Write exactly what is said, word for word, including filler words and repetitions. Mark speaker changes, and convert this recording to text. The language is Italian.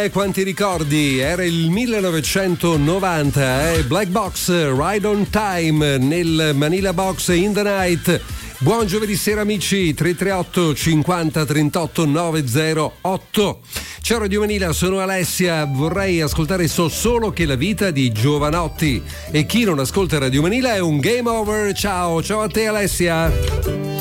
Speaker 1: E quanti ricordi, era il millenovecentonovanta, eh? Black Box, Ride on Time nel Manila Box in the Night. Buon giovedì sera amici, tre tre otto cinquanta trentotto novecentotto. Ciao Radio Manila, sono Alessia, vorrei ascoltare So solo che la vita di Giovanotti, e chi non ascolta Radio Manila è un game over. Ciao, ciao a te Alessia.